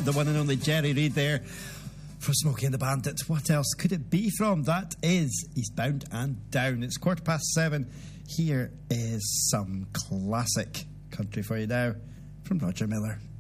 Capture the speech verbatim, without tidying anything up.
the one and only Jerry Reed there for Smokey and the Bandit. What else could it be from? That is Eastbound and Down. It's quarter past seven. Here is some classic country for you now from Roger Miller.